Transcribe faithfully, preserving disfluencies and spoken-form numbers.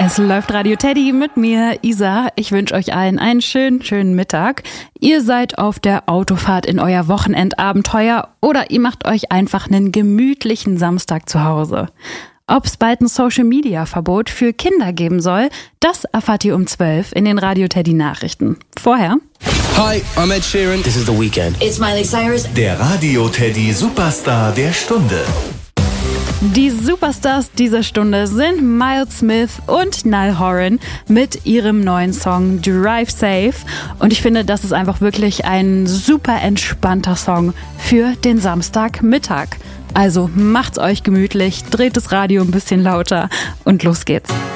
Es läuft Radio Teddy mit mir, Isa. Ich wünsche euch allen einen schönen, schönen Mittag. Ihr seid auf der Autofahrt in euer Wochenendabenteuer oder ihr macht euch einfach einen gemütlichen Samstag zu Hause. Ob es bald ein Social-Media-Verbot für Kinder geben soll, das erfahrt ihr um zwölf in den Radio Teddy Nachrichten. Vorher... Hi, I'm Ed Sheeran. This is The Weeknd. It's Miley Cyrus. Der Radio Teddy Superstar der Stunde. Die Superstars dieser Stunde sind Miles Smith und Niall Horan mit ihrem neuen Song Drive Safe. Und ich finde, das ist einfach wirklich ein super entspannter Song für den Samstagmittag. Also macht's euch gemütlich, dreht das Radio ein bisschen lauter und los geht's.